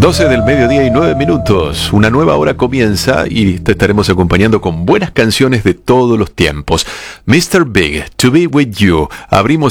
12 del mediodía y 9 minutos. Una nueva hora comienza y te estaremos acompañando con buenas canciones de todos los tiempos. Mr. Big, To Be With You. Abrimos